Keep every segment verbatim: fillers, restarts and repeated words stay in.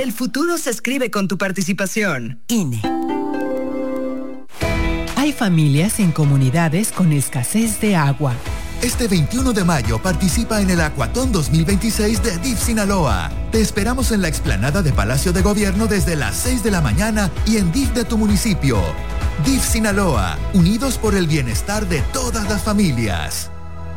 El futuro se escribe con tu participación. I N E. Hay familias en comunidades con escasez de agua. Este veintiuno de mayo participa en el Acuatón dos mil veintiséis de D I F Sinaloa. Te esperamos en la explanada de Palacio de Gobierno desde las seis de la mañana y en D I F de tu municipio. D I F Sinaloa, unidos por el bienestar de todas las familias.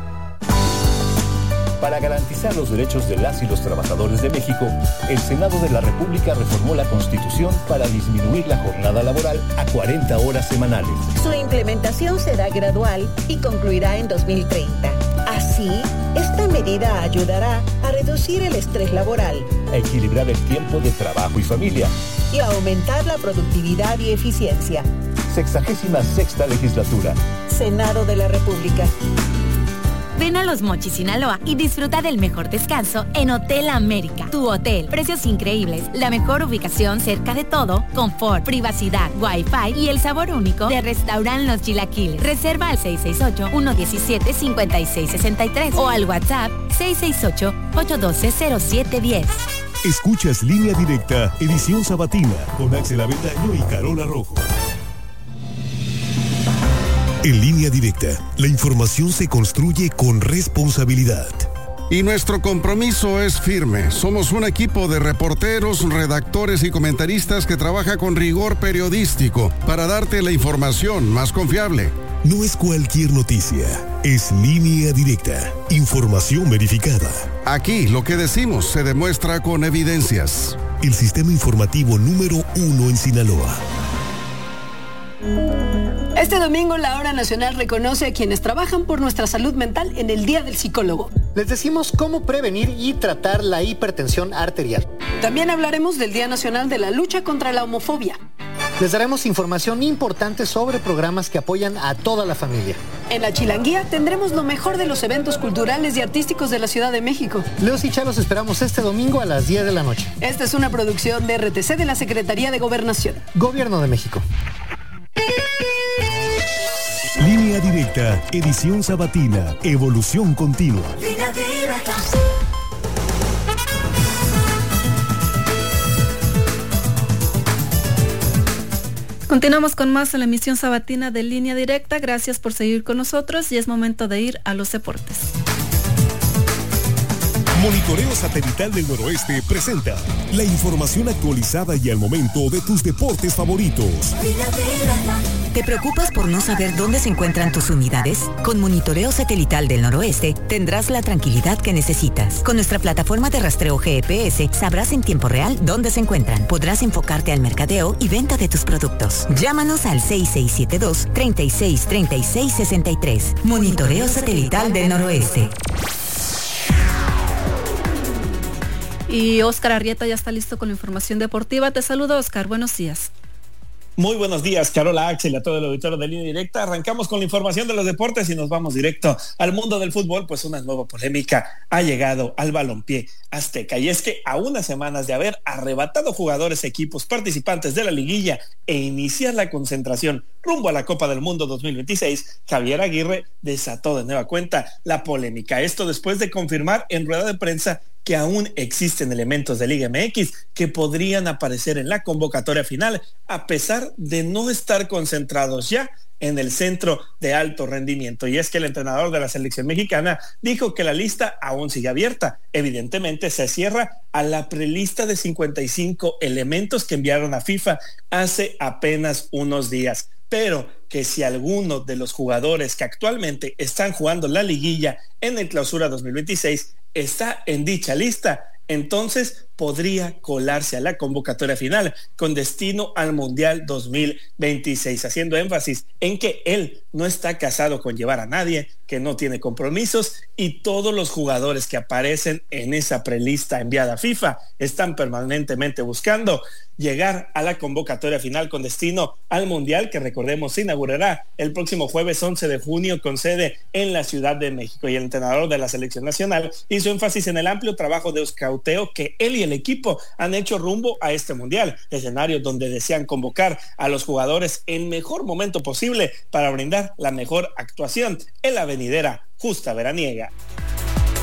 Para garantizar los derechos de las y los trabajadores de México, el Senado de la República reformó la Constitución para disminuir la jornada laboral a cuarenta horas semanales. Su implementación será gradual y concluirá en dos mil treinta. Así, esta medida ayudará a reducir el estrés laboral, a equilibrar el tiempo de trabajo y familia y a aumentar la productividad y eficiencia. Sexagésima sexta legislatura. Senado de la República. Ven a Los Mochis, Sinaloa y disfruta del mejor descanso en Hotel América. Tu hotel, precios increíbles, la mejor ubicación cerca de todo, confort, privacidad, wifi y el sabor único de Restaurant Los Chilaquiles. Reserva al seis seis ocho, uno uno siete, cinco seis seis tres o al WhatsApp seis seis ocho, ocho uno dos, cero siete uno cero. Escuchas Línea Directa, edición sabatina, con Axel Aventaño y Carola Rojo. En Línea Directa, la información se construye con responsabilidad. Y nuestro compromiso es firme. Somos un equipo de reporteros, redactores y comentaristas que trabaja con rigor periodístico para darte la información más confiable. No es cualquier noticia, es Línea Directa, información verificada. Aquí lo que decimos se demuestra con evidencias. El sistema informativo número uno en Sinaloa. Este domingo la Hora Nacional reconoce a quienes trabajan por nuestra salud mental en el Día del Psicólogo. Les decimos cómo prevenir y tratar la hipertensión arterial. También hablaremos del Día Nacional de la Lucha contra la Homofobia. Les daremos información importante sobre programas que apoyan a toda la familia. En La Chilanguía tendremos lo mejor de los eventos culturales y artísticos de la Ciudad de México. Leos y Chá los esperamos este domingo a las diez de la noche. Esta es una producción de R T C de la Secretaría de Gobernación. Gobierno de México. Línea Directa, edición sabatina, evolución continua. Línea Directa. Continuamos con más en la emisión sabatina de Línea Directa. Gracias por seguir con nosotros y es momento de ir a los deportes. Monitoreo Satelital del Noroeste presenta la información actualizada y al momento de tus deportes favoritos. ¿Te preocupas por no saber dónde se encuentran tus unidades? Con Monitoreo Satelital del Noroeste tendrás la tranquilidad que necesitas. Con nuestra plataforma de rastreo G P S sabrás en tiempo real dónde se encuentran. Podrás enfocarte al mercadeo y venta de tus productos. Llámanos al seis seis siete dos, tres seis tres seis seis tres. Monitoreo Satelital del Noroeste. Y Oscar Arrieta ya está listo con la información deportiva. Te saludo, Oscar. Buenos días. Muy buenos días, Carola, Axel y a todo el auditorio de Línea Directa. Arrancamos con la información de los deportes y nos vamos directo al mundo del fútbol, pues una nueva polémica ha llegado al balompié azteca. Y es que a unas semanas de haber arrebatado jugadores, equipos participantes de la liguilla e iniciar la concentración rumbo a la Copa del Mundo dos mil veintiséis, Javier Aguirre desató de nueva cuenta la polémica. Esto después de confirmar en rueda de prensa que aún existen elementos de Liga M X que podrían aparecer en la convocatoria final, a pesar de no estar concentrados ya en el centro de alto rendimiento. Y es que el entrenador de la selección mexicana dijo que la lista aún sigue abierta. Evidentemente se cierra a la prelista de cincuenta y cinco elementos que enviaron a FIFA hace apenas unos días. Pero que si alguno de los jugadores que actualmente están jugando la liguilla en el Clausura dos mil veintiséis está en dicha lista, entonces podría colarse a la convocatoria final con destino al Mundial dos mil veintiséis, haciendo énfasis en que él no está casado con llevar a nadie, que no tiene compromisos y todos los jugadores que aparecen en esa prelista enviada a FIFA están permanentemente buscando llegar a la convocatoria final con destino al Mundial, que recordemos se inaugurará el próximo jueves once de junio con sede en la Ciudad de México. Y el entrenador de la selección nacional hizo énfasis en el amplio trabajo de escauteo que él y el equipo han hecho rumbo a este Mundial, escenario donde desean convocar a los jugadores en mejor momento posible para brindar la mejor actuación en la venidera justa veraniega.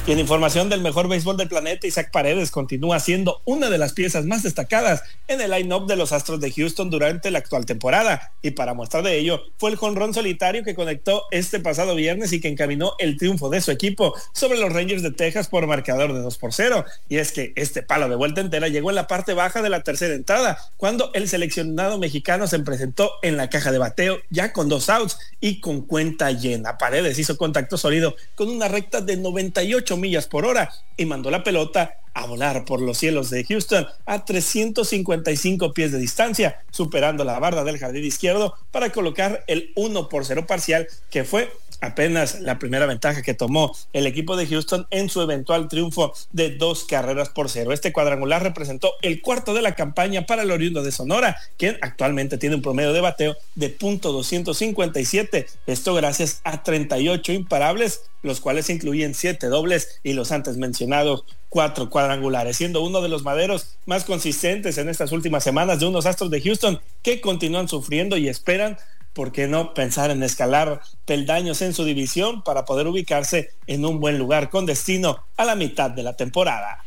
Y en información del mejor béisbol del planeta, Isaac Paredes continúa siendo una de las piezas más destacadas en el line-up de los Astros de Houston durante la actual temporada. Y para muestra de ello, fue el jonrón solitario que conectó este pasado viernes y que encaminó el triunfo de su equipo sobre los Rangers de Texas por marcador de dos por cero. Y es que este palo de vuelta entera llegó en la parte baja de la tercera entrada, cuando el seleccionado mexicano se presentó en la caja de bateo ya con dos outs y con cuenta llena. Paredes hizo contacto sólido con una recta de noventa y ocho millas por hora y mandó la pelota a volar por los cielos de Houston a trescientos cincuenta y cinco pies de distancia, superando la barda del jardín izquierdo para colocar el uno por cero parcial, que fue apenas la primera ventaja que tomó el equipo de Houston en su eventual triunfo de dos carreras por cero. Este cuadrangular representó el cuarto de la campaña para el oriundo de Sonora, quien actualmente tiene un promedio de bateo de punto doscientos cincuenta y siete, esto gracias a treinta y ocho imparables, los cuales incluyen siete dobles y los antes mencionados cuatro cuadrangulares, siendo uno de los maderos más consistentes en estas últimas semanas de unos Astros de Houston que continúan sufriendo y esperan, ¿por qué no pensar en escalar peldaños en su división para poder ubicarse en un buen lugar con destino a la mitad de la temporada?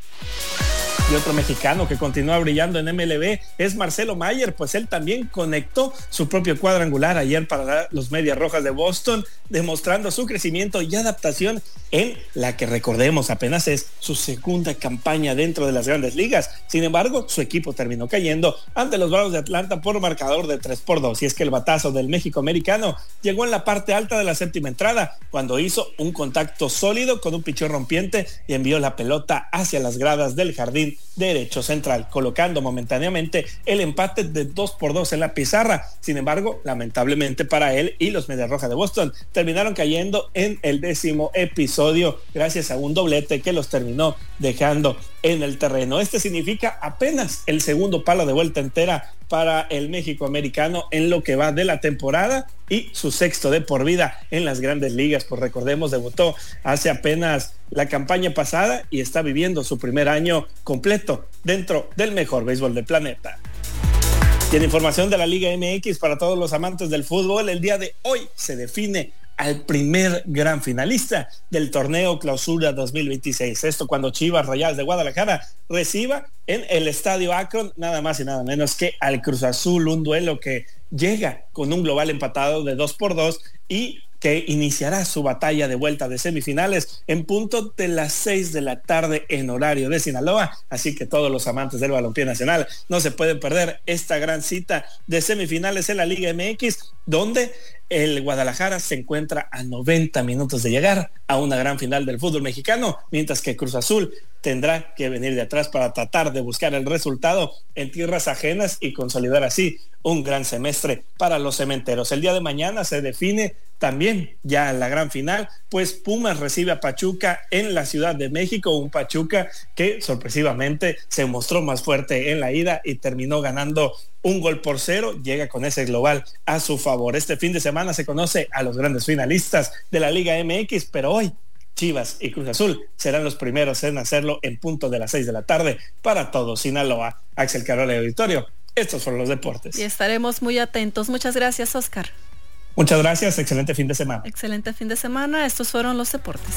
Y otro mexicano que continúa brillando en M L B es Marcelo Mayer, pues él también conectó su propio cuadrangular ayer para los Medias Rojas de Boston, demostrando su crecimiento y adaptación en la que, recordemos, apenas es su segunda campaña dentro de las Grandes Ligas. Sin embargo, su equipo terminó cayendo ante los Bravos de Atlanta por marcador de tres por dos, y es que el batazo del México-americano llegó en la parte alta de la séptima entrada, cuando hizo un contacto sólido con un pichón rompiente y envió la pelota hacia las gradas del jardín derecho central, colocando momentáneamente el empate de dos por dos en la pizarra. Sin embargo, lamentablemente para él y los Medias Rojas de Boston, terminaron cayendo en el décimo episodio gracias a un doblete que los terminó dejando en el terreno. Este significa apenas el segundo palo de vuelta entera para el México-americano en lo que va de la temporada y su sexto de por vida en las Grandes Ligas, pues recordemos, debutó hace apenas la campaña pasada y está viviendo su primer año completo dentro del mejor béisbol del planeta. Y en información de la Liga M X para todos los amantes del fútbol, el día de hoy se define al primer gran finalista del torneo Clausura dos mil veintiséis. Esto cuando Chivas Rayadas de Guadalajara reciba en el Estadio Akron nada más y nada menos que al Cruz Azul, un duelo que llega con un global empatado de dos por dos y que iniciará su batalla de vuelta de semifinales en punto de las seis de la tarde en horario de Sinaloa. Así que todos los amantes del balompié nacional no se pueden perder esta gran cita de semifinales en la Liga M X, donde el Guadalajara se encuentra a noventa minutos de llegar a una gran final del fútbol mexicano, mientras que Cruz Azul tendrá que venir de atrás para tratar de buscar el resultado en tierras ajenas y consolidar así un gran semestre para los cementeros. El día de mañana se define también ya la gran final, pues Pumas recibe a Pachuca en la Ciudad de México, un Pachuca que sorpresivamente se mostró más fuerte en la ida y terminó ganando un gol por cero, llega con ese global a su favor. Este fin de semana se conoce a los grandes finalistas de la Liga M X, pero hoy Chivas y Cruz Azul serán los primeros en hacerlo en punto de las seis de la tarde para todo Sinaloa. Axel Carola y Auditorio, estos fueron los deportes. Y estaremos muy atentos. Muchas gracias, Oscar. Muchas gracias, excelente fin de semana. Excelente fin de semana, estos fueron los deportes.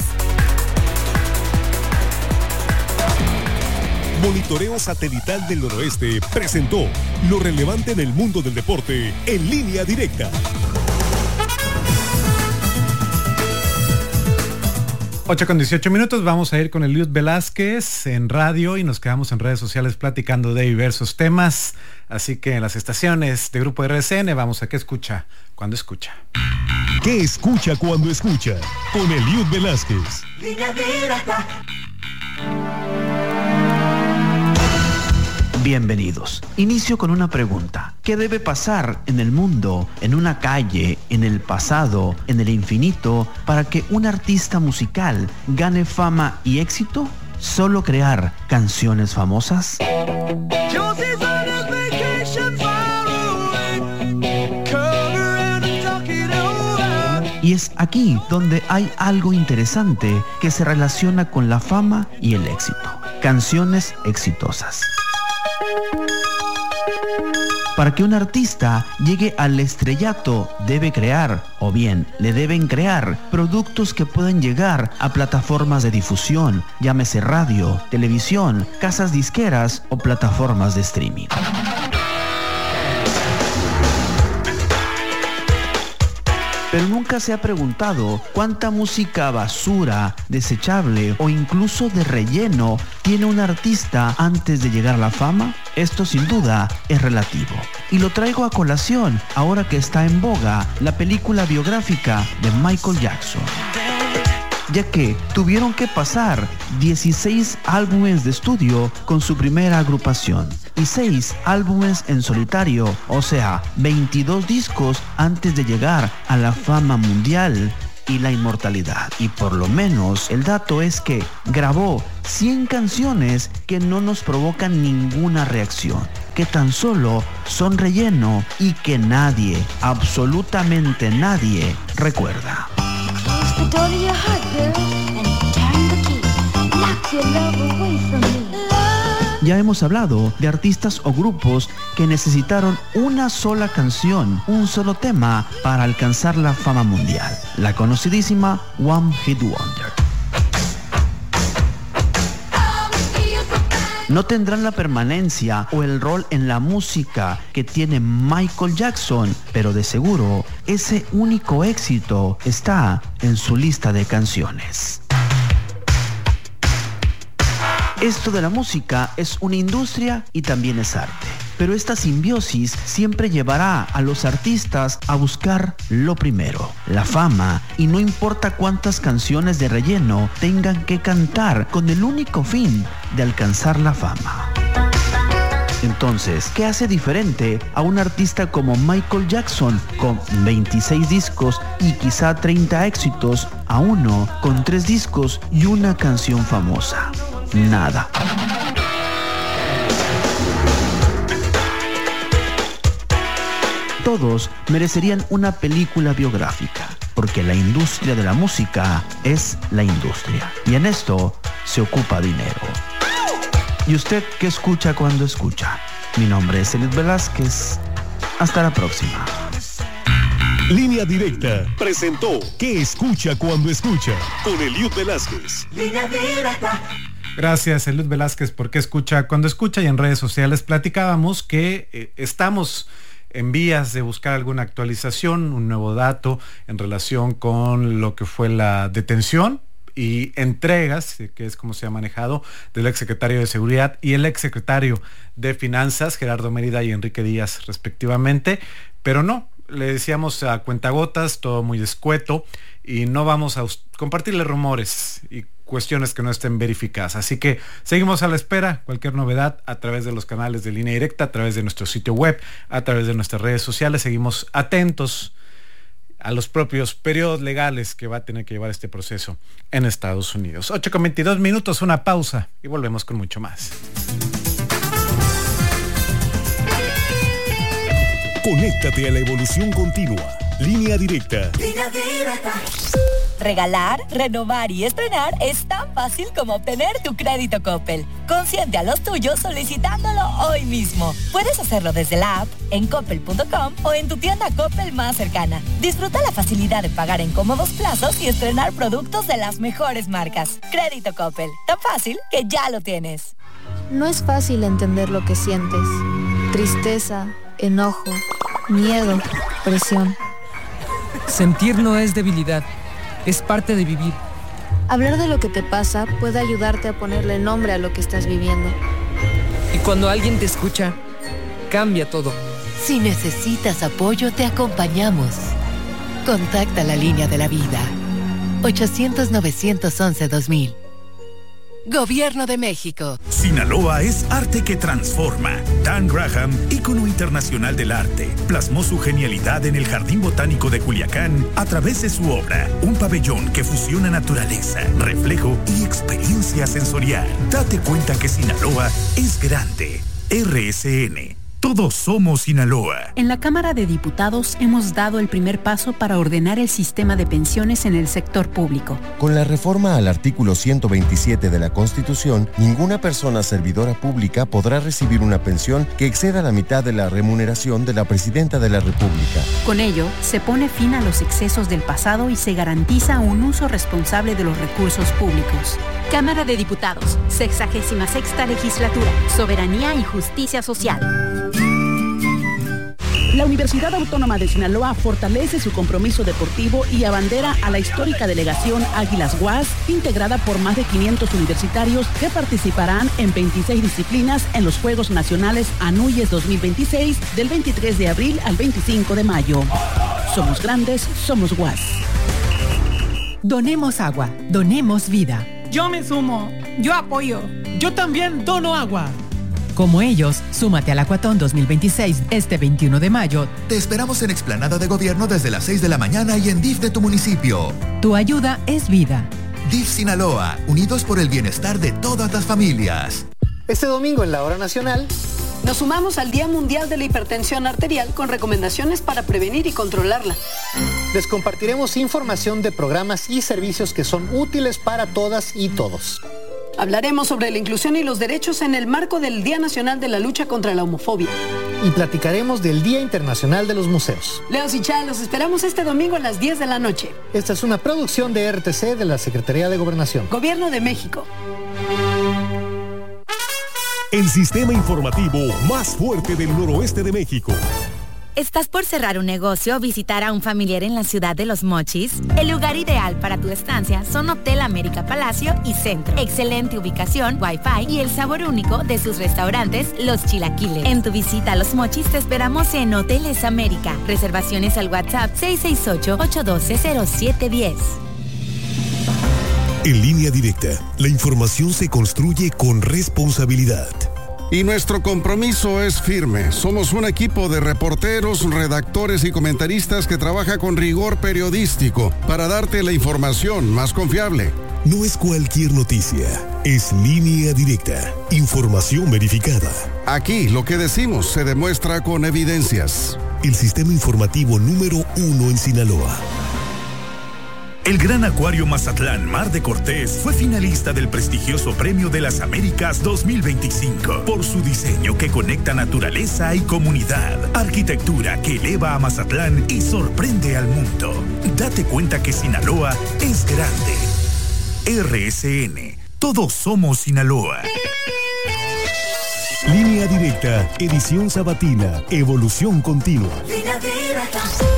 Monitoreo Satelital del Noroeste presentó lo relevante en el mundo del deporte en línea directa. ocho con dieciocho minutos, vamos a ir con Eliud Velázquez en radio y nos quedamos en redes sociales platicando de diversos temas. Así que en las estaciones de Grupo R C N vamos a ¿Qué escucha cuando escucha? ¿Qué escucha cuando escucha? Con Eliud Velázquez. Línea directa. Bienvenidos. Inicio con una pregunta. ¿Qué debe pasar en el mundo, en una calle, en el pasado, en el infinito, para que un artista musical gane fama y éxito? ¿Solo crear canciones famosas? Y es aquí donde hay algo interesante que se relaciona con la fama y el éxito. Canciones exitosas. Para que un artista llegue al estrellato, debe crear, o bien le deben crear, productos que puedan llegar a plataformas de difusión, llámese radio, televisión, casas disqueras o plataformas de streaming. Pero nunca se ha preguntado cuánta música basura, desechable o incluso de relleno tiene un artista antes de llegar a la fama. Esto sin duda es relativo. Y lo traigo a colación ahora que está en boga la película biográfica de Michael Jackson, ya que tuvieron que pasar dieciséis álbumes de estudio con su primera agrupación y seis álbumes en solitario, o sea, veintidós discos antes de llegar a la fama mundial y la inmortalidad. Y por lo menos el dato es que grabó cien canciones que no nos provocan ninguna reacción, que tan solo son relleno y que nadie, absolutamente nadie, recuerda. Ya hemos hablado de artistas o grupos que necesitaron una sola canción, un solo tema para alcanzar la fama mundial, la conocidísima One Hit Wonder. No tendrán la permanencia o el rol en la música que tiene Michael Jackson, pero de seguro ese único éxito está en su lista de canciones. Esto de la música es una industria y también es arte. Pero esta simbiosis siempre llevará a los artistas a buscar lo primero, la fama, y no importa cuántas canciones de relleno tengan que cantar con el único fin de alcanzar la fama. Entonces, ¿qué hace diferente a un artista como Michael Jackson con veintiséis discos y quizá treinta éxitos a uno con tres discos y una canción famosa? Nada. Todos merecerían una película biográfica, porque la industria de la música es la industria, y en esto se ocupa dinero. ¿Y usted qué escucha cuando escucha? Mi nombre es Eliud Velázquez. Hasta la próxima. Línea Directa presentó ¿Qué escucha cuando escucha? Con Eliud Velázquez. Línea Directa. Gracias, Eliud Velázquez, por qué escucha cuando escucha. Y en redes sociales platicábamos que eh, estamos en vías de buscar alguna actualización, un nuevo dato en relación con lo que fue la detención y entregas, que es como se ha manejado, del exsecretario de Seguridad y el exsecretario de Finanzas, Gerardo Mérida y Enrique Díaz, respectivamente. Pero no, le decíamos a cuentagotas, todo muy escueto, y no vamos a compartirle rumores y cuestiones que no estén verificadas. Así que seguimos a la espera. Cualquier novedad a través de los canales de Línea Directa, a través de nuestro sitio web, a través de nuestras redes sociales. Seguimos atentos a los propios periodos legales que va a tener que llevar este proceso en Estados Unidos. ocho con veintidós minutos, una pausa y volvemos con mucho más. Conéctate a la evolución continua. Línea Directa. Línea Directa. Regalar, renovar y estrenar es tan fácil como obtener tu crédito Coppel. Consiente a los tuyos solicitándolo hoy mismo. Puedes hacerlo desde la app, en coppel punto com o en tu tienda Coppel más cercana. Disfruta la facilidad de pagar en cómodos plazos y estrenar productos de las mejores marcas. Crédito Coppel, tan fácil que ya lo tienes. No es fácil entender lo que sientes. Tristeza, enojo, miedo, presión. Sentir no es debilidad. Es parte de vivir. Hablar de lo que te pasa puede ayudarte a ponerle nombre a lo que estás viviendo. Y cuando alguien te escucha, cambia todo. Si necesitas apoyo, te acompañamos. Contacta la Línea de la Vida. ochocientos, novecientos once, dos mil. Gobierno de México. Sinaloa es arte que transforma. Dan Graham, ícono internacional del arte, plasmó su genialidad en el Jardín Botánico de Culiacán a través de su obra, un pabellón que fusiona naturaleza, reflejo y experiencia sensorial. Date cuenta que Sinaloa es grande. R S N. Todos somos Sinaloa. En la Cámara de Diputados hemos dado el primer paso para ordenar el sistema de pensiones en el sector público. Con la reforma al artículo ciento veintisiete de la Constitución, ninguna persona servidora pública podrá recibir una pensión que exceda la mitad de la remuneración de la Presidenta de la República. Con ello, se pone fin a los excesos del pasado y se garantiza un uso responsable de los recursos públicos. Cámara de Diputados, sexagésima sexta legislatura, Soberanía y Justicia Social. La Universidad Autónoma de Sinaloa fortalece su compromiso deportivo y abandera a la histórica delegación Águilas U A S, integrada por más de quinientos universitarios que participarán en veintiséis disciplinas en los Juegos Nacionales ANUYES dos mil veintiséis del veintitrés de abril al veinticinco de mayo. Somos grandes, somos U A S. Donemos agua, donemos vida. Yo me sumo, yo apoyo. Yo también dono agua. Como ellos, súmate al Acuatón dos mil veintiséis este veintiuno de mayo. Te esperamos en Explanada de Gobierno desde las seis de la mañana y en D I F de tu municipio. Tu ayuda es vida. D I F Sinaloa, unidos por el bienestar de todas las familias. Este domingo en la Hora Nacional nos sumamos al Día Mundial de la Hipertensión Arterial con recomendaciones para prevenir y controlarla. Les compartiremos información de programas y servicios que son útiles para todas y todos. Hablaremos sobre la inclusión y los derechos en el marco del Día Nacional de la Lucha contra la Homofobia. Y platicaremos del Día Internacional de los Museos. Leos y Chá, los esperamos este domingo a las diez de la noche. Esta es una producción de R T C de la Secretaría de Gobernación. Gobierno de México. El sistema informativo más fuerte del noroeste de México. ¿Estás por cerrar un negocio o visitar a un familiar en la ciudad de Los Mochis? El lugar ideal para tu estancia son Hotel América Palacio y Centro. Excelente ubicación, wifi y el sabor único de sus restaurantes, Los Chilaquiles. En tu visita a Los Mochis te esperamos en Hoteles América. Reservaciones al WhatsApp seis seis ocho, ocho uno dos, cero siete uno cero. En Línea Directa, la información se construye con responsabilidad. Y nuestro compromiso es firme. Somos un equipo de reporteros, redactores y comentaristas que trabaja con rigor periodístico para darte la información más confiable. No es cualquier noticia, es Línea Directa, información verificada. Aquí lo que decimos se demuestra con evidencias. El sistema informativo número uno en Sinaloa. El Gran Acuario Mazatlán Mar de Cortés fue finalista del prestigioso Premio de las Américas dos mil veinticinco por su diseño que conecta naturaleza y comunidad, arquitectura que eleva a Mazatlán y sorprende al mundo. Date cuenta que Sinaloa es grande. R S N, todos somos Sinaloa. Línea Directa, edición sabatina, evolución continua. Línea Directa.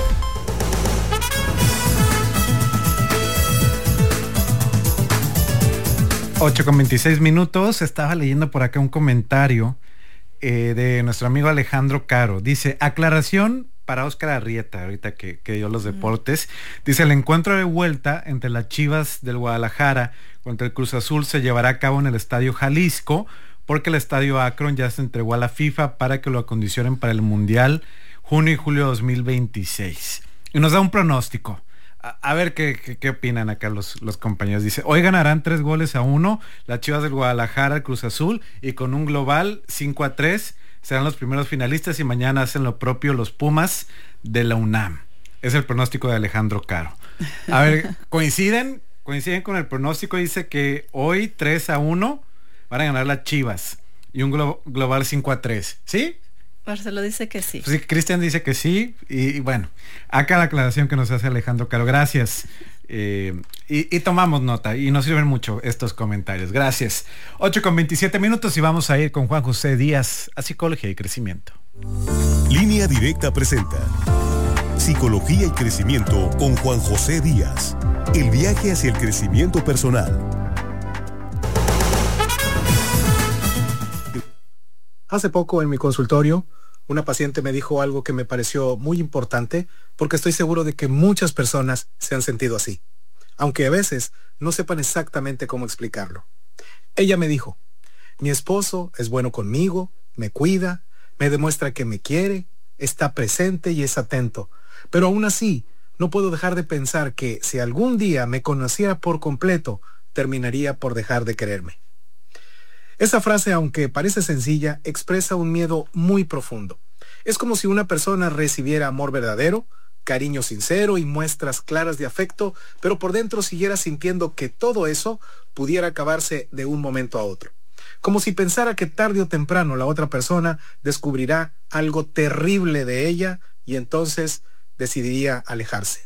ocho con veintiséis minutos. Estaba leyendo por acá un comentario eh, de nuestro amigo Alejandro Caro. Dice, aclaración para Óscar Arrieta, ahorita que, que dio los deportes. Dice, el encuentro de vuelta entre las Chivas del Guadalajara contra el Cruz Azul se llevará a cabo en el Estadio Jalisco, porque el Estadio Akron ya se entregó a la FIFA para que lo acondicionen para el Mundial junio y julio de dos mil veintiséis. Y nos da un pronóstico. A ver qué, qué, qué opinan acá los, los compañeros. Dice, hoy ganarán tres goles a uno las Chivas del Guadalajara, el Cruz Azul, y con un global cinco a tres serán los primeros finalistas y mañana hacen lo propio los Pumas de la UNAM. Es el pronóstico de Alejandro Caro. A ver, ¿coinciden? Coinciden con el pronóstico. Dice que hoy tres a uno van a ganar las Chivas y un glo- global cinco a tres. ¿Sí? Marcelo dice que sí. Pues sí, Cristian dice que sí. Y, y bueno, acá la aclaración que nos hace Alejandro Caro. Gracias. Eh, y, y tomamos nota. Y nos sirven mucho estos comentarios. Gracias. ocho con veintisiete minutos y vamos a ir con Juan José Díaz a Psicología y Crecimiento. Línea Directa presenta Psicología y Crecimiento con Juan José Díaz. El viaje hacia el crecimiento personal. Hace poco en mi consultorio, una paciente me dijo algo que me pareció muy importante porque estoy seguro de que muchas personas se han sentido así, aunque a veces no sepan exactamente cómo explicarlo. Ella me dijo, mi esposo es bueno conmigo, me cuida, me demuestra que me quiere, está presente y es atento, pero aún así no puedo dejar de pensar que si algún día me conociera por completo, terminaría por dejar de quererme. Esa frase, aunque parece sencilla, expresa un miedo muy profundo. Es como si una persona recibiera amor verdadero, cariño sincero y muestras claras de afecto, pero por dentro siguiera sintiendo que todo eso pudiera acabarse de un momento a otro. Como si pensara que tarde o temprano la otra persona descubrirá algo terrible de ella y entonces decidiría alejarse.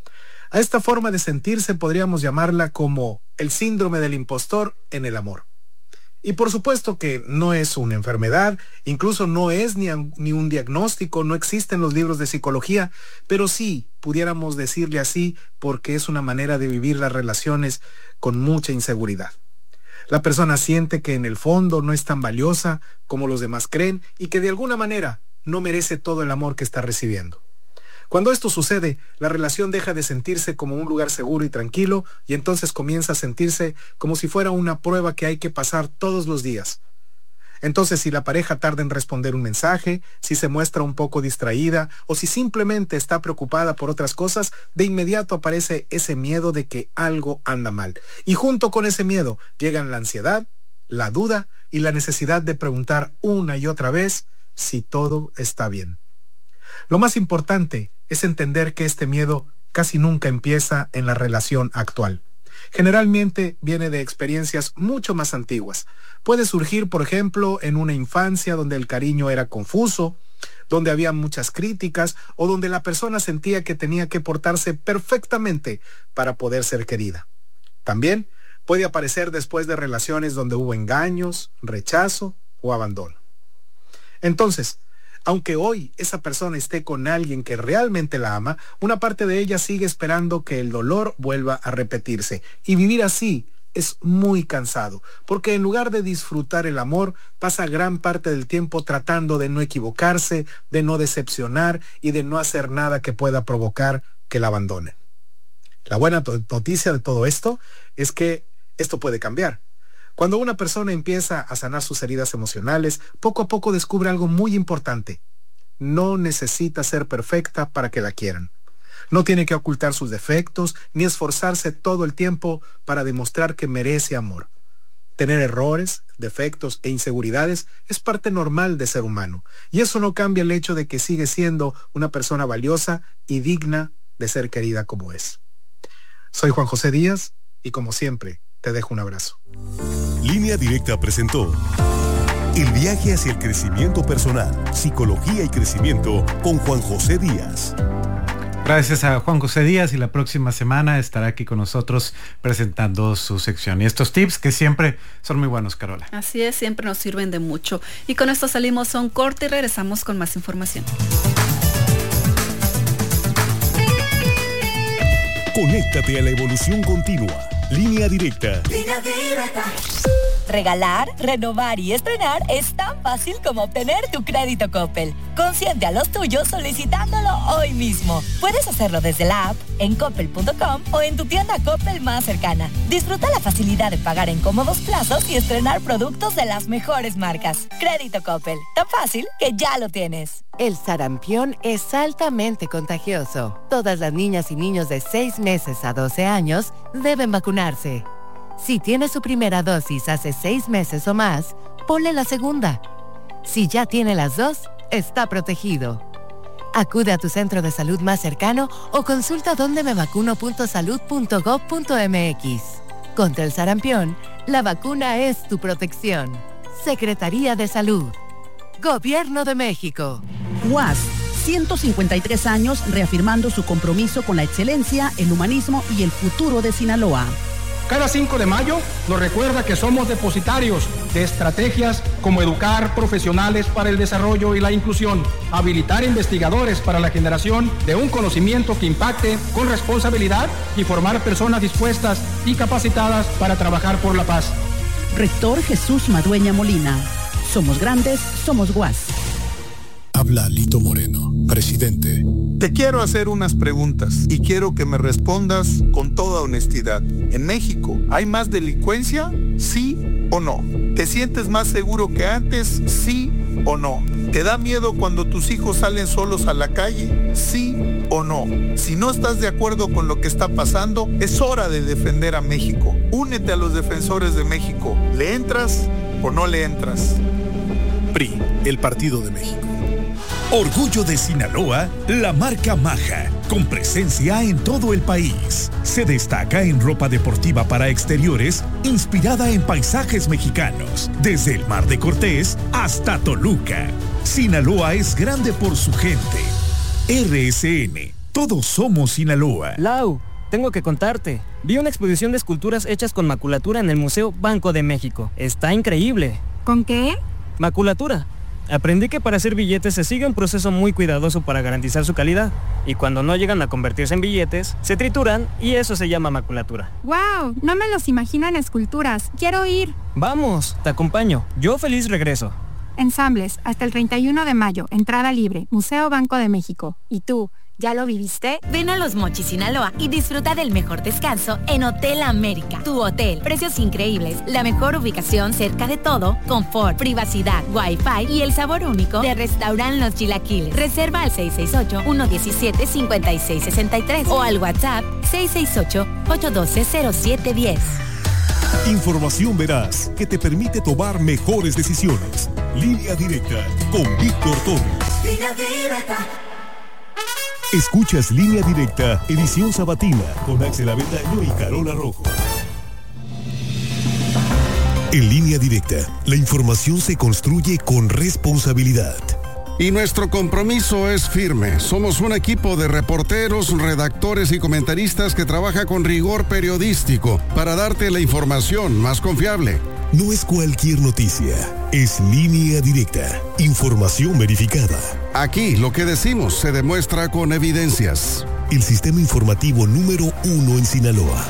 A esta forma de sentirse podríamos llamarla como el síndrome del impostor en el amor. Y por supuesto que no es una enfermedad, incluso no es ni, ni un diagnóstico, no existen los libros de psicología, pero sí pudiéramos decirle así porque es una manera de vivir las relaciones con mucha inseguridad. La persona siente que en el fondo no es tan valiosa como los demás creen y que de alguna manera no merece todo el amor que está recibiendo. Cuando esto sucede, la relación deja de sentirse como un lugar seguro y tranquilo y entonces comienza a sentirse como si fuera una prueba que hay que pasar todos los días. Entonces, si la pareja tarda en responder un mensaje, si se muestra un poco distraída o si simplemente está preocupada por otras cosas, de inmediato aparece ese miedo de que algo anda mal. Y junto con ese miedo llegan la ansiedad, la duda y la necesidad de preguntar una y otra vez si todo está bien. Lo más importante es entender que este miedo casi nunca empieza en la relación actual. Generalmente viene de experiencias mucho más antiguas. Puede surgir, por ejemplo, en una infancia donde el cariño era confuso, donde había muchas críticas o donde la persona sentía que tenía que portarse perfectamente para poder ser querida. También puede aparecer después de relaciones donde hubo engaños, rechazo o abandono. Entonces, aunque hoy esa persona esté con alguien que realmente la ama, una parte de ella sigue esperando que el dolor vuelva a repetirse. Y vivir así es muy cansado, porque en lugar de disfrutar el amor, pasa gran parte del tiempo tratando de no equivocarse, de no decepcionar y de no hacer nada que pueda provocar que la abandonen. La buena noticia de todo esto es que esto puede cambiar. Cuando una persona empieza a sanar sus heridas emocionales, poco a poco descubre algo muy importante. No necesita ser perfecta para que la quieran. No tiene que ocultar sus defectos, ni esforzarse todo el tiempo para demostrar que merece amor. Tener errores, defectos e inseguridades es parte normal de ser humano, y eso no cambia el hecho de que sigue siendo una persona valiosa y digna de ser querida como es. Soy Juan José Díaz, y como siempre, te dejo un abrazo. Línea Directa presentó El viaje hacia el crecimiento personal, psicología y crecimiento con Juan José Díaz. Gracias a Juan José Díaz y la próxima semana estará aquí con nosotros presentando su sección. Y estos tips que siempre son muy buenos, Carola. Así es, siempre nos sirven de mucho. Y con esto salimos a un corte y regresamos con más información. Conéctate a la evolución continua. Línea Directa. Línea Directa. Regalar, renovar y estrenar es tan fácil como obtener tu crédito Coppel. Consiente a los tuyos solicitándolo hoy mismo. Puedes hacerlo desde la app, en coppel punto com o en tu tienda Coppel más cercana. Disfruta la facilidad de pagar en cómodos plazos y estrenar productos de las mejores marcas. Crédito Coppel, tan fácil que ya lo tienes. El sarampión es altamente contagioso. Todas las niñas y niños de seis meses a doce años deben vacunarse. Si tiene su primera dosis hace seis meses o más, ponle la segunda. Si ya tiene las dos, está protegido. Acude a tu centro de salud más cercano o consulta donde me vacuno punto salud punto gob punto mx. Contra el sarampión, la vacuna es tu protección. Secretaría de Salud. Gobierno de México. U A S, ciento cincuenta y tres años reafirmando su compromiso con la excelencia, el humanismo y el futuro de Sinaloa. Cada cinco de mayo nos recuerda que somos depositarios de estrategias como educar profesionales para el desarrollo y la inclusión, habilitar investigadores para la generación de un conocimiento que impacte con responsabilidad y formar personas dispuestas y capacitadas para trabajar por la paz. Rector Jesús Madueña Molina. Somos grandes, somos U A S. Habla Lito Moreno, presidente. Te quiero hacer unas preguntas y quiero que me respondas con toda honestidad. ¿En México hay más delincuencia? ¿Sí o no? ¿Te sientes más seguro que antes? ¿Sí o no? ¿Te da miedo cuando tus hijos salen solos a la calle? ¿Sí o no? Si no estás de acuerdo con lo que está pasando, es hora de defender a México. Únete a los defensores de México. ¿Le entras? o no le entras. P R I, el Partido de México. Orgullo de Sinaloa, la marca Maja, con presencia en todo el país. Se destaca en ropa deportiva para exteriores, inspirada en paisajes mexicanos, desde el Mar de Cortés hasta Toluca. Sinaloa es grande por su gente. R S N, todos somos Sinaloa. Lau, tengo que contarte. Vi una exposición de esculturas hechas con maculatura en el Museo Banco de México. Está increíble. ¿Con qué? Maculatura. Aprendí que para hacer billetes se sigue un proceso muy cuidadoso para garantizar su calidad. Y cuando no llegan a convertirse en billetes, se trituran y eso se llama maculatura. ¡Wow! No me los imagino en esculturas. Quiero ir. Vamos, te acompaño. Yo feliz regreso. Ensambles, hasta el treinta y uno de mayo. Entrada libre. Museo Banco de México. ¿Y tú? ¿Ya lo viviste? Ven a Los Mochis, Sinaloa y disfruta del mejor descanso en Hotel América. Tu hotel, precios increíbles, la mejor ubicación cerca de todo, confort, privacidad, wifi y el sabor único de Restaurant Los Chilaquiles. Reserva al seis seis ocho, uno uno siete, cinco seis seis tres o al WhatsApp seis seis ocho, ocho uno dos, cero siete uno cero. Información veraz que te permite tomar mejores decisiones. Línea Directa con Víctor Torres. Línea Directa. Escuchas Línea Directa, edición sabatina, con Axel Avendaño y Carola Rojo. En Línea Directa, la información se construye con responsabilidad. Y nuestro compromiso es firme. Somos un equipo de reporteros, redactores y comentaristas que trabaja con rigor periodístico para darte la información más confiable. No es cualquier noticia, es Línea Directa, información verificada. Aquí lo que decimos se demuestra con evidencias. El sistema informativo número uno en Sinaloa.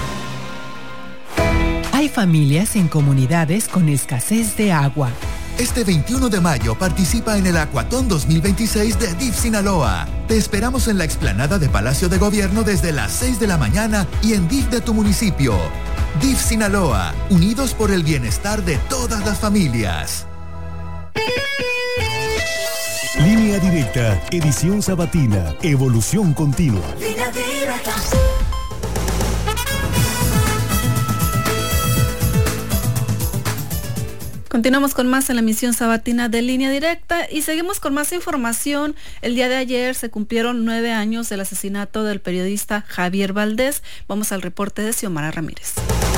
Hay familias en comunidades con escasez de agua. Este veintiuno de mayo participa en el Acuatón dos mil veintiséis de D I F Sinaloa. Te esperamos en la explanada de Palacio de Gobierno desde las seis de la mañana y en D I F de tu municipio. D I F Sinaloa, unidos por el bienestar de todas las familias. Línea Directa, edición sabatina, evolución continua. Línea Directa. Continuamos con más en la emisión sabatina de Línea Directa y seguimos con más información. El día de ayer se cumplieron nueve años del asesinato del periodista Javier Valdés. Vamos al reporte de Xiomara Ramírez.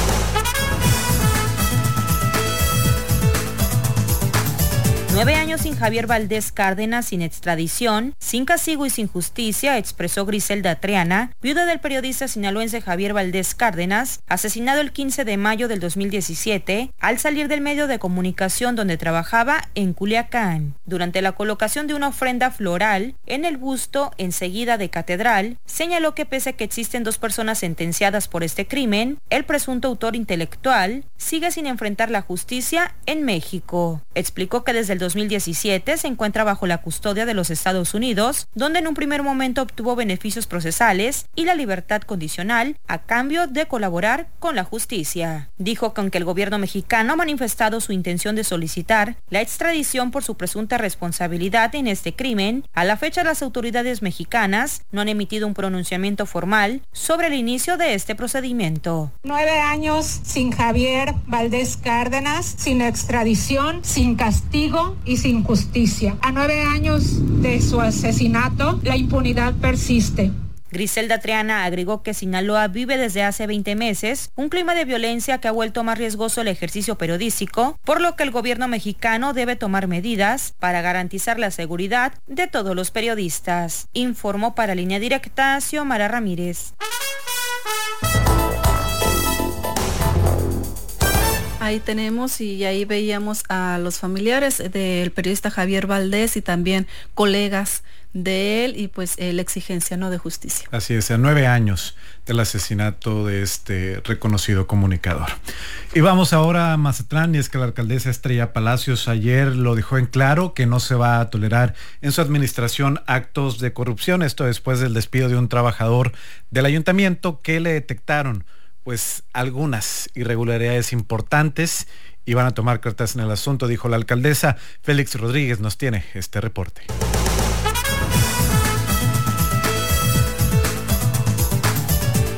Nueve años sin Javier Valdés Cárdenas, sin extradición, sin castigo y sin justicia, expresó Griselda Triana, viuda del periodista sinaloense Javier Valdés Cárdenas, asesinado el quince de mayo del dos mil diecisiete, al salir del medio de comunicación donde trabajaba en Culiacán. Durante la colocación de una ofrenda floral en el busto enseguida de Catedral, señaló que pese a que existen dos personas sentenciadas por este crimen, el presunto autor intelectual sigue sin enfrentar la justicia en México. Explicó que desde el dos mil diecisiete se encuentra bajo la custodia de los Estados Unidos, donde en un primer momento obtuvo beneficios procesales y la libertad condicional a cambio de colaborar con la justicia. Dijo que aunque el gobierno mexicano ha manifestado su intención de solicitar la extradición por su presunta responsabilidad en este crimen, a la fecha las autoridades mexicanas no han emitido un pronunciamiento formal sobre el inicio de este procedimiento. Nueve años sin Javier Valdés Cárdenas, sin extradición, sin castigo y sin justicia. A nueve años de su asesinato, la impunidad persiste. Griselda Triana agregó que Sinaloa vive desde hace veinte meses un clima de violencia que ha vuelto más riesgoso el ejercicio periodístico, por lo que el gobierno mexicano debe tomar medidas para garantizar la seguridad de todos los periodistas. Informó para Línea Directa Xiomara Ramírez. Ahí tenemos y ahí veíamos a los familiares del periodista Javier Valdés y también colegas de él y pues la exigencia, ¿no?, de justicia. Así es, a nueve años del asesinato de este reconocido comunicador. Y vamos ahora a Mazatlán, y es que la alcaldesa Estrella Palacios ayer lo dejó en claro que no se va a tolerar en su administración actos de corrupción, esto después del despido de un trabajador del ayuntamiento que le detectaron pues algunas irregularidades importantes y van a tomar cartas en el asunto, dijo la alcaldesa. Félix Rodríguez nos tiene este reporte.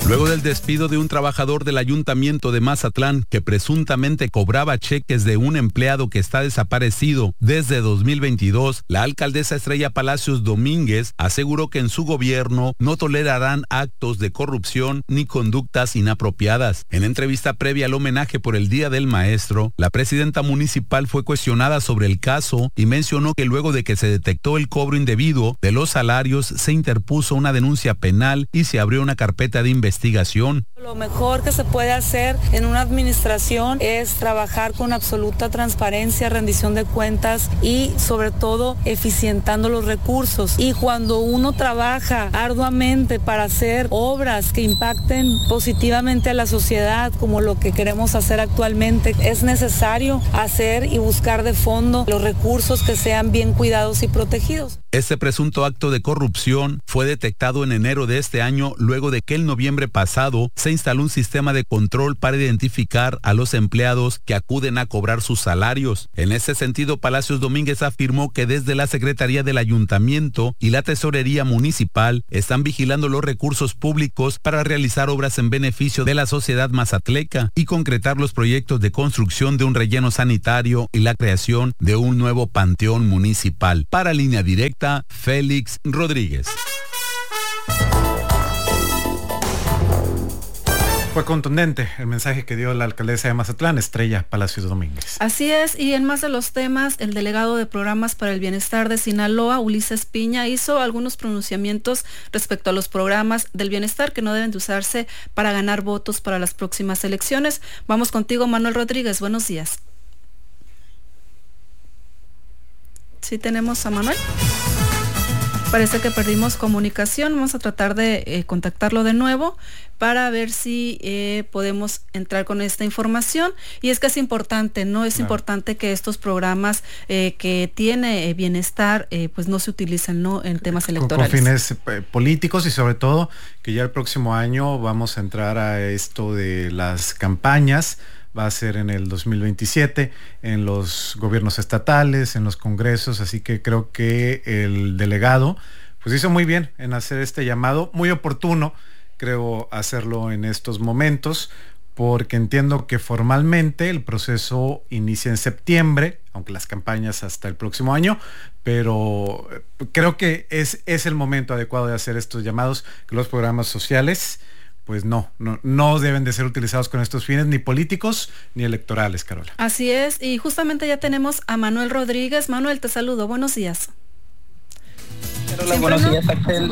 Luego del despido de un trabajador del Ayuntamiento de Mazatlán que presuntamente cobraba cheques de un empleado que está desaparecido desde dos mil veintidós, la alcaldesa Estrella Palacios Domínguez aseguró que en su gobierno no tolerarán actos de corrupción ni conductas inapropiadas. En entrevista previa al homenaje por el Día del Maestro, la presidenta municipal fue cuestionada sobre el caso y mencionó que luego de que se detectó el cobro indebido de los salarios, se interpuso una denuncia penal y se abrió una carpeta de investigación. investigación. Lo mejor que se puede hacer en una administración es trabajar con absoluta transparencia, rendición de cuentas y sobre todo eficientando los recursos. Y cuando uno trabaja arduamente para hacer obras que impacten positivamente a la sociedad, como lo que queremos hacer actualmente, es necesario hacer y buscar de fondo los recursos que sean bien cuidados y protegidos. Este presunto acto de corrupción fue detectado en enero de este año, luego de que el noviembre pasado se instaló un sistema de control para identificar a los empleados que acuden a cobrar sus salarios. En ese sentido, Palacios Domínguez afirmó que desde la Secretaría del Ayuntamiento y la Tesorería Municipal están vigilando los recursos públicos para realizar obras en beneficio de la sociedad mazatleca y concretar los proyectos de construcción de un relleno sanitario y la creación de un nuevo panteón municipal. Para Línea Directa, Félix Rodríguez. Fue contundente el mensaje que dio la alcaldesa de Mazatlán, Estrella Palacios Domínguez. Así es, y en más de los temas, el delegado de Programas para el Bienestar de Sinaloa, Ulises Piña, hizo algunos pronunciamientos respecto a los programas del bienestar que no deben de usarse para ganar votos para las próximas elecciones. Vamos contigo, Manuel Rodríguez, buenos días. ¿Sí tenemos a Manuel? Parece que perdimos comunicación, vamos a tratar de eh, contactarlo de nuevo para ver si eh, podemos entrar con esta información. Y es que es importante, ¿no? Es claro. importante que estos programas eh, que tiene eh, bienestar, eh, pues no se utilicen, ¿no? En temas electorales. Con fines eh, políticos y sobre todo que ya el próximo año vamos a entrar a esto de las campañas. Va a ser en el dos mil veintisiete, en los gobiernos estatales, en los congresos, así que creo que el delegado pues hizo muy bien en hacer este llamado, muy oportuno, creo, hacerlo en estos momentos, porque entiendo que formalmente el proceso inicia en septiembre, aunque las campañas hasta el próximo año, pero creo que es, es el momento adecuado de hacer estos llamados, que los programas sociales pues no, no, no deben de ser utilizados con estos fines ni políticos ni electorales, Carola. Así es, y justamente ya tenemos a Manuel Rodríguez. Manuel, te saludo, buenos días. Carola, buenos días, Axel.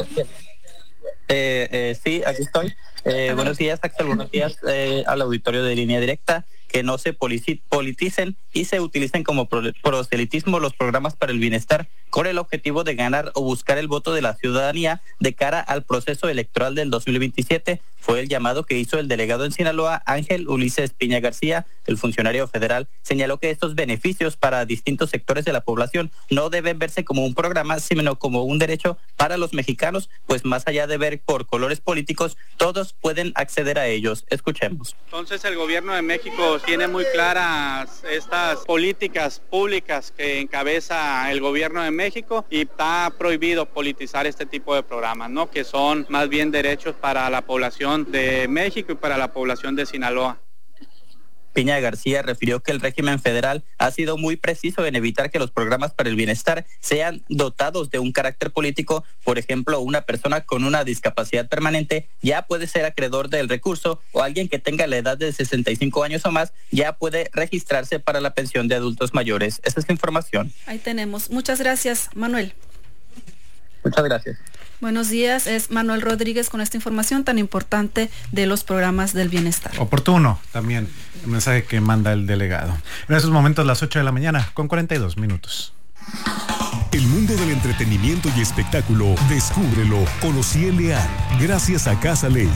Eh, eh, sí, aquí estoy. Eh, buenos días, Axel, buenos días eh, al auditorio de Línea Directa. Que no se politicen y se utilicen como proselitismo los programas para el bienestar con el objetivo de ganar o buscar el voto de la ciudadanía de cara al proceso electoral del dos mil veintisiete. Fue el llamado que hizo el delegado en Sinaloa, Ángel Ulises Piña García. El funcionario federal señaló que estos beneficios para distintos sectores de la población no deben verse como un programa, sino como un derecho para los mexicanos, pues más allá de ver por colores políticos, todos pueden acceder a ellos. Escuchemos. Entonces el gobierno de México tiene muy claras estas políticas públicas que encabeza el gobierno de México y está prohibido politizar este tipo de programas, ¿no? Que son más bien derechos para la población de México y para la población de Sinaloa. Piña García refirió que el régimen federal ha sido muy preciso en evitar que los programas para el bienestar sean dotados de un carácter político. Por ejemplo, una persona con una discapacidad permanente ya puede ser acreedor del recurso, o alguien que tenga la edad de sesenta y cinco años o más ya puede registrarse para la pensión de adultos mayores. Esa es la información. Ahí tenemos. Muchas gracias, Manuel. Muchas gracias. Buenos días, es Manuel Rodríguez con esta información tan importante de los programas del bienestar. Oportuno también el mensaje que manda el delegado. En esos momentos las ocho de la mañana con cuarenta y dos minutos. El mundo del entretenimiento y espectáculo, descúbrelo con Ociel Leal, gracias a Casa Ley.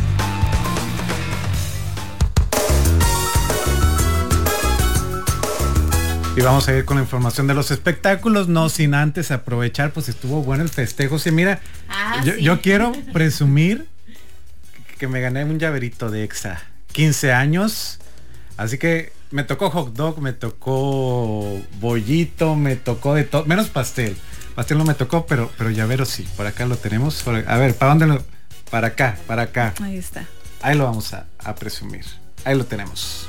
Y vamos a ir con la información de los espectáculos, no sin antes aprovechar, pues estuvo bueno el festejo. Sí, mira, ah, yo, sí. yo quiero presumir que me gané un llaverito de Exa, quince años, así que me tocó hot dog, me tocó bollito, me tocó de todo, menos pastel. Pastel no me tocó, pero, pero llavero sí, por acá lo tenemos. A ver, ¿para dónde lo? Para acá, para acá. Ahí está. ahí lo vamos a, a presumir. Ahí lo tenemos.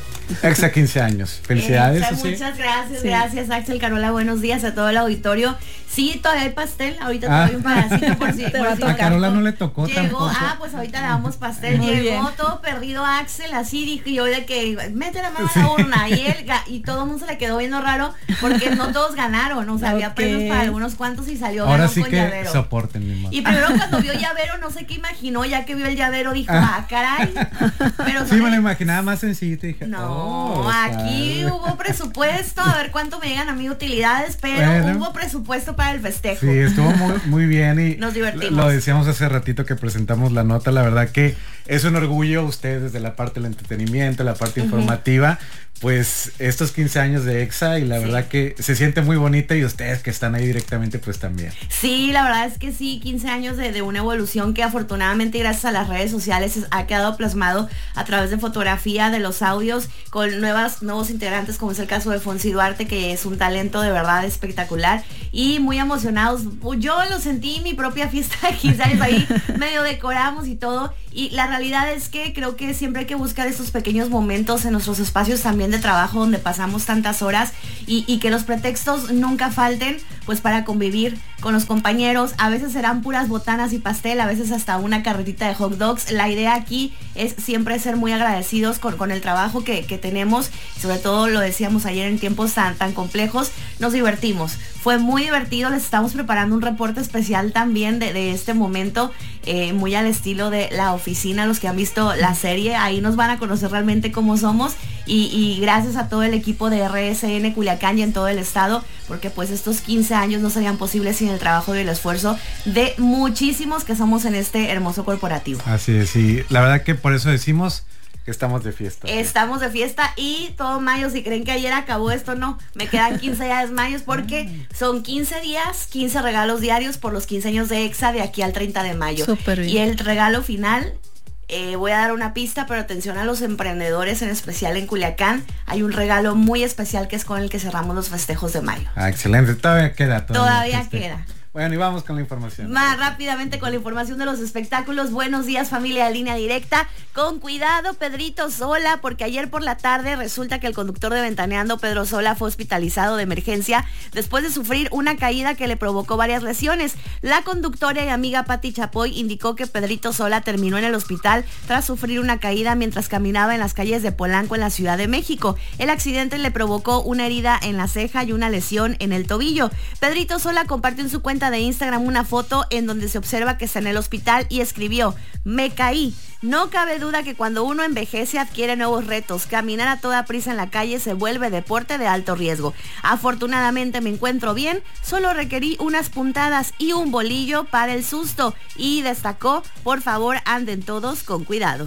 Exa quince años. Felicidades. Exa, muchas gracias, sí. gracias Axel, Carola, buenos días a todo el auditorio. Sí, todavía hay pastel, ahorita ah. todavía un pedacito por si, por si a Carola no le tocó llegó, tampoco. Ah, pues ahorita le damos pastel. Muy Llegó bien. Todo perdido Axel, así dije yo de que mete la mano a la urna y él y todo el mundo se le quedó viendo raro porque no todos ganaron, o sea, okay. había premios para algunos cuantos y salió ahora ganó sí con que llavero. Soporten mi y primero cuando vio llavero, no sé qué imaginó, ya que vio el llavero dijo, ah, ah caray. Pero sí, me lo imaginaba más sencillito y dije, no, oh, aquí caray. Hubo presupuesto, a ver cuánto me llegan a mí utilidades, pero bueno, hubo presupuesto para el festejo. Sí, estuvo muy, muy bien y nos divertimos. Lo decíamos hace ratito que presentamos la nota, la verdad que es un orgullo ustedes de la parte del entretenimiento, la parte uh-huh. informativa, pues estos quince años de Exa y la sí. verdad que se siente muy bonita y ustedes que están ahí directamente pues también. Sí, la verdad es que sí, quince años de, de una evolución que afortunadamente gracias a las redes sociales ha quedado plasmado a través de fotografía, de los audios, con nuevas, nuevos integrantes como es el caso de Fonsi Duarte, que es un talento de verdad espectacular y muy emocionados. Yo lo sentí en mi propia fiesta de quince años, ahí medio decoramos y todo. Y la realidad es que creo que siempre hay que buscar estos pequeños momentos en nuestros espacios también de trabajo donde pasamos tantas horas y, y que los pretextos nunca falten pues para convivir con los compañeros. A veces serán puras botanas y pastel, a veces hasta una carretita de hot dogs. La idea aquí es siempre ser muy agradecidos con, con el trabajo que, que tenemos, sobre todo lo decíamos ayer en tiempos tan, tan complejos, nos divertimos. Fue muy divertido, les estamos preparando un reporte especial también de, de este momento, eh, muy al estilo de La Oficina, los que han visto la serie, ahí nos van a conocer realmente cómo somos y, y gracias a todo el equipo de R S N Culiacán y en todo el estado, porque pues estos quince años no serían posibles sin el trabajo y el esfuerzo de muchísimos que somos en este hermoso corporativo. Así es, sí, la verdad que por eso decimos que estamos de fiesta. Estamos de fiesta y todo mayo, si creen que ayer acabó esto, no, me quedan quince días mayos porque son quince días, quince regalos diarios por los quince años de Exa de aquí al treinta de mayo. Súper bien. Y el regalo final, eh, voy a dar una pista, pero atención a los emprendedores, en especial en Culiacán, hay un regalo muy especial que es con el que cerramos los festejos de mayo. Ah, excelente, todavía queda. Todavía, todavía queda. Bueno, y vamos con la información. Más rápidamente con la información de los espectáculos. Buenos días, familia de Línea Directa. Con cuidado, Pedrito Sola, porque ayer por la tarde resulta que el conductor de Ventaneando, Pedro Sola, fue hospitalizado de emergencia después de sufrir una caída que le provocó varias lesiones. La conductora y amiga Pati Chapoy indicó que Pedrito Sola terminó en el hospital tras sufrir una caída mientras caminaba en las calles de Polanco en la Ciudad de México. El accidente le provocó una herida en la ceja y una lesión en el tobillo. Pedrito Sola compartió en su cuenta de Instagram una foto en donde se observa que está en el hospital y escribió: me caí. No cabe duda que cuando uno envejece adquiere nuevos retos. Caminar a toda prisa en la calle se vuelve deporte de alto riesgo. Afortunadamente me encuentro bien, solo requerí unas puntadas y un bolillo para el susto. Y destacó: por favor anden todos con cuidado.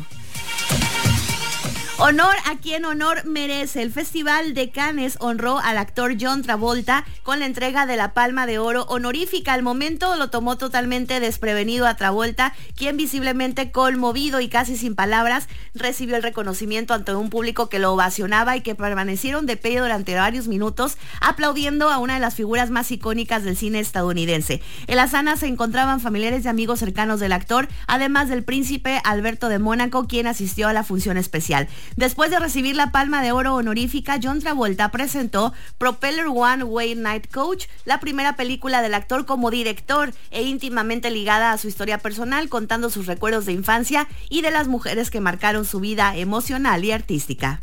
Honor a quien honor merece. El Festival de Cannes honró al actor John Travolta con la entrega de la Palma de Oro honorífica. Al momento lo tomó totalmente desprevenido a Travolta, quien visiblemente conmovido y casi sin palabras recibió el reconocimiento ante un público que lo ovacionaba y que permanecieron de pie durante varios minutos aplaudiendo a una de las figuras más icónicas del cine estadounidense. En la sala se encontraban familiares y amigos cercanos del actor, además del príncipe Alberto de Mónaco, quien asistió a la función especial. Después de recibir la Palma de Oro honorífica, John Travolta presentó Propeller One Way Night Coach, la primera película del actor como director e íntimamente ligada a su historia personal, contando sus recuerdos de infancia y de las mujeres que marcaron su vida emocional y artística.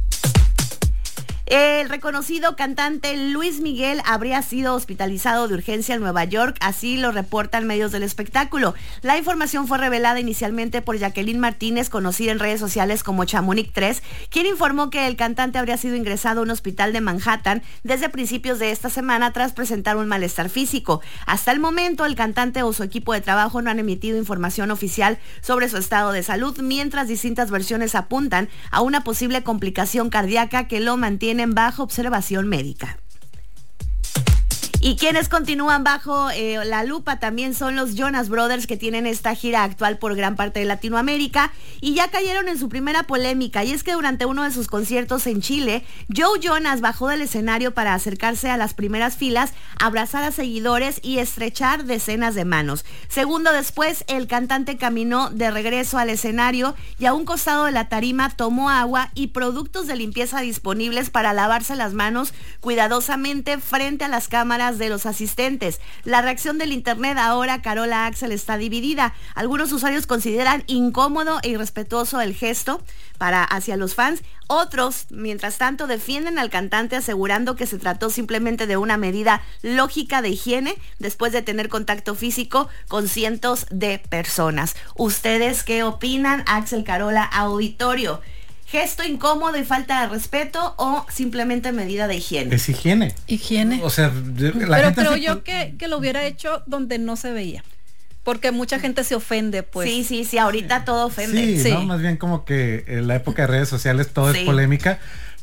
El reconocido cantante Luis Miguel habría sido hospitalizado de urgencia en Nueva York, así lo reportan medios del espectáculo. La información fue revelada inicialmente por Jacqueline Martínez, conocida en redes sociales como Chamonix tres, quien informó que el cantante habría sido ingresado a un hospital de Manhattan desde principios de esta semana tras presentar un malestar físico. Hasta el momento, el cantante o su equipo de trabajo no han emitido información oficial sobre su estado de salud, mientras distintas versiones apuntan a una posible complicación cardíaca que lo mantiene en bajo observación médica. Y quienes continúan bajo eh, la lupa también son los Jonas Brothers, que tienen esta gira actual por gran parte de Latinoamérica y ya cayeron en su primera polémica, y es que durante uno de sus conciertos en Chile, Joe Jonas bajó del escenario para acercarse a las primeras filas, abrazar a seguidores y estrechar decenas de manos. Segundo después, el cantante caminó de regreso al escenario y a un costado de la tarima tomó agua y productos de limpieza disponibles para lavarse las manos cuidadosamente frente a las cámaras de los asistentes. La reacción del internet ahora, Carola Axel, está dividida. Algunos usuarios consideran incómodo e irrespetuoso el gesto para hacia los fans. Otros, mientras tanto, defienden al cantante asegurando que se trató simplemente de una medida lógica de higiene después de tener contacto físico con cientos de personas. ¿Ustedes qué opinan? Axel, Carola, auditorio. ¿Gesto incómodo y falta de respeto o simplemente medida de higiene? Es higiene. Higiene. O sea, la Pero gente creo se... yo que, que lo hubiera hecho donde no se veía. Porque mucha gente se ofende, pues. Sí, sí, sí, ahorita todo ofende. Sí, sí. ¿no? Más bien como que en la época de redes sociales todo sí. es polémica,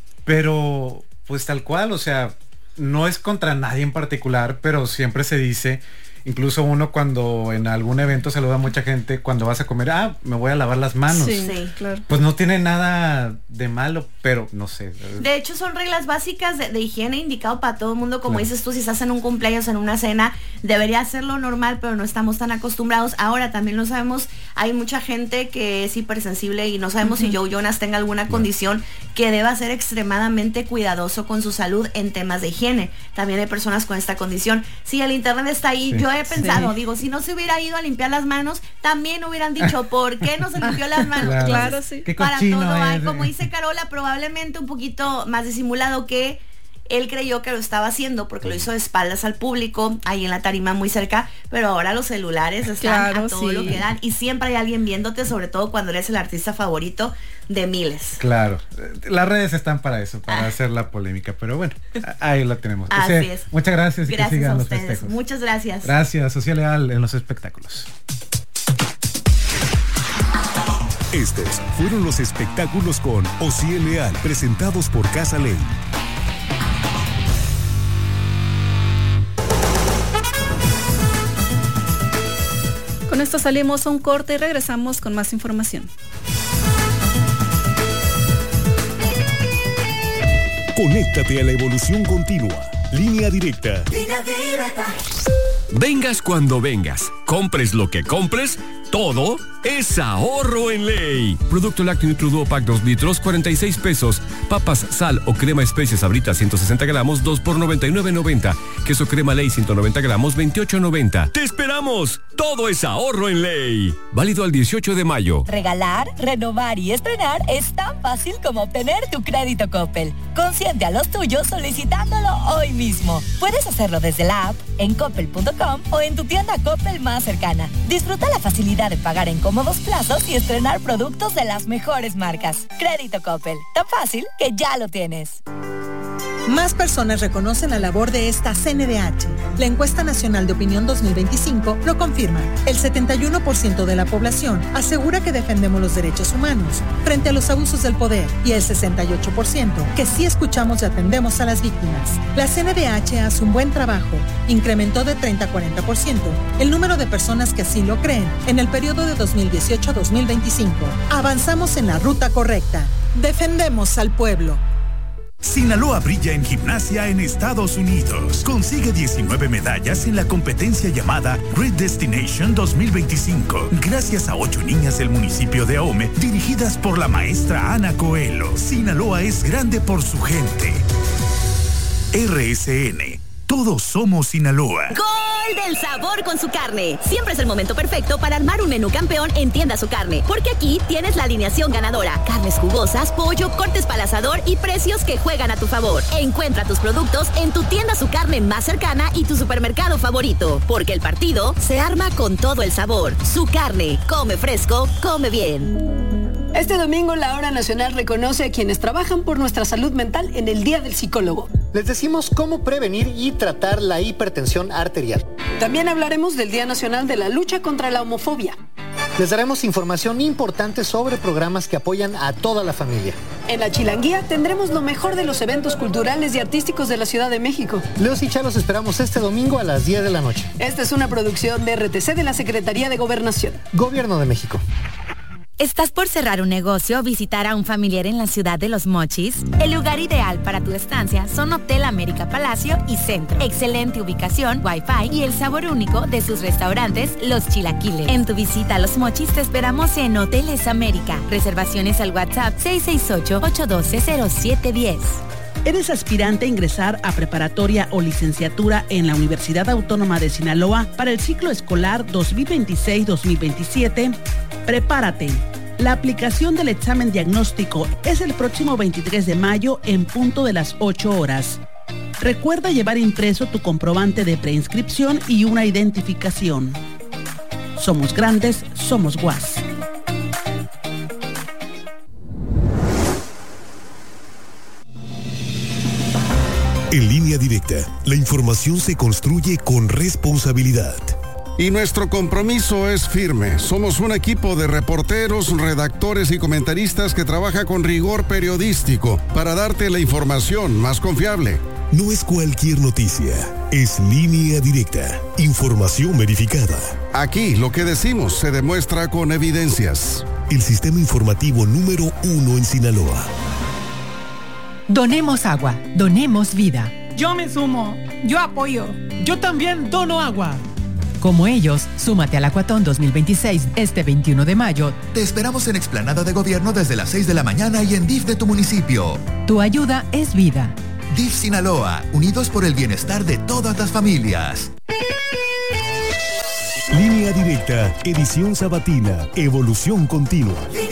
pero pues tal cual, o sea, no es contra nadie en particular, pero siempre se dice, incluso uno cuando en algún evento saluda a mucha gente, cuando vas a comer, ah, me voy a lavar las manos. Sí, sí, claro. Pues no tiene nada de malo, pero no sé. De hecho, son reglas básicas de, de higiene indicado para todo el mundo. Como claro. dices tú, si estás en un cumpleaños, en una cena, debería hacerlo normal, pero no estamos tan acostumbrados. Ahora también lo sabemos, hay mucha gente que es hipersensible y no sabemos uh-huh. si Joe Jonas tenga alguna bueno. condición que deba ser extremadamente cuidadoso con su salud en temas de higiene. También hay personas con esta condición. Si el internet está ahí, sí. yo he pensado, sí. digo, si no se hubiera ido a limpiar las manos, también hubieran dicho, ¿por qué no se limpió las manos? Claro, claro sí. Qué para todo hay, es, como eh. dice Carola, probablemente un poquito más disimulado, que él creyó que lo estaba haciendo porque lo hizo de espaldas al público, ahí en la tarima muy cerca, pero ahora los celulares están claro, a todo sí. lo que dan y siempre hay alguien viéndote, sobre todo cuando eres el artista favorito de miles. Claro, las redes están para eso, para ah. hacer la polémica, pero bueno, ahí la tenemos. Así o sea, es. Muchas gracias y gracias que sigan a los ustedes. festejos. Muchas gracias. Gracias, Social Leal en los espectáculos. Estos fueron los espectáculos con Ociel Leal, presentados por Casa Ley. Con esto salimos a un corte y regresamos con más información. Conéctate a la evolución continua. Línea directa. Línea directa. Vengas cuando vengas, compres lo que compres, todo es ahorro en Ley. Producto lácteo Nutri-Duo Pack dos litros, cuarenta y seis pesos. Papas, sal o crema especias Sabrita ciento sesenta gramos, dos por noventa y nueve noventa. Queso crema Ley ciento noventa gramos, veintiocho noventa. ¡Te esperamos! Todo es ahorro en Ley. Válido al dieciocho de mayo. Regalar, renovar y estrenar es tan fácil como obtener tu crédito Coppel. Consiente a los tuyos solicitándolo hoy mismo. Puedes hacerlo desde la app, en coppel punto com o en tu tienda Coppel más cercana. Disfruta la facilidad de pagar en cómodos plazos y estrenar productos de las mejores marcas. Crédito Coppel, tan fácil que ya lo tienes. Más personas reconocen la labor de esta C N D H. La encuesta nacional de opinión dos mil veinticinco lo confirma. El setenta y uno por ciento de la población asegura que defendemos los derechos humanos frente a los abusos del poder y el sesenta y ocho por ciento que sí escuchamos y atendemos a las víctimas. La C N D H hace un buen trabajo. Incrementó de treinta a cuarenta por ciento el número de personas que así lo creen en el periodo de dos mil dieciocho a dos mil veinticinco. Avanzamos en la ruta correcta. Defendemos al pueblo. Sinaloa brilla en gimnasia en Estados Unidos. Consigue diecinueve medallas en la competencia llamada Great Destination dos mil veinticinco, gracias a ocho niñas del municipio de Ahome, dirigidas por la maestra Ana Coelho. Sinaloa es grande por su gente. R S N. Todos somos Sinaloa. ¡Gol del sabor con su carne! Siempre es el momento perfecto para armar un menú campeón en Tienda Su Carne, porque aquí tienes la alineación ganadora. Carnes jugosas, pollo, cortes para el asador y precios que juegan a tu favor. Encuentra tus productos en tu Tienda Su Carne más cercana y tu supermercado favorito, porque el partido se arma con todo el sabor. Su Carne, come fresco, come bien. Este domingo la Hora Nacional reconoce a quienes trabajan por nuestra salud mental en el Día del Psicólogo. Les decimos cómo prevenir y tratar la hipertensión arterial. También hablaremos del Día Nacional de la Lucha contra la Homofobia. Les daremos información importante sobre programas que apoyan a toda la familia. En La Chilanguía tendremos lo mejor de los eventos culturales y artísticos de la Ciudad de México. Leos y Chá los esperamos este domingo a las diez de la noche. Esta es una producción de R T C de la Secretaría de Gobernación. Gobierno de México. ¿Estás por cerrar un negocio o visitar a un familiar en la ciudad de Los Mochis? El lugar ideal para tu estancia son Hotel América Palacio y Centro. Excelente ubicación, wifi y el sabor único de sus restaurantes, Los Chilaquiles. En tu visita a Los Mochis te esperamos en Hoteles América. Reservaciones al WhatsApp seis seis ocho, ocho uno dos, cero siete uno cero. ¿Eres aspirante a ingresar a preparatoria o licenciatura en la Universidad Autónoma de Sinaloa para el ciclo escolar dos mil veintiséis dos mil veintisiete? Prepárate. La aplicación del examen diagnóstico es el próximo veintitrés de mayo en punto de las ocho horas. Recuerda llevar impreso tu comprobante de preinscripción y una identificación. Somos grandes, somos U A S. En Línea Directa, la información se construye con responsabilidad. Y nuestro compromiso es firme. Somos un equipo de reporteros, redactores y comentaristas que trabaja con rigor periodístico para darte la información más confiable. No es cualquier noticia, es Línea Directa, información verificada. Aquí lo que decimos se demuestra con evidencias. El sistema informativo número uno en Sinaloa. Donemos agua, donemos vida. Yo me sumo, yo apoyo. Yo también dono agua. Como ellos, súmate al Acuatón dos mil veintiséis este veintiuno de mayo. Te esperamos en Explanada de Gobierno desde las seis de la mañana y en D I F de tu municipio. Tu ayuda es vida. D I F Sinaloa, unidos por el bienestar de todas las familias. Línea Directa, edición sabatina, evolución continua.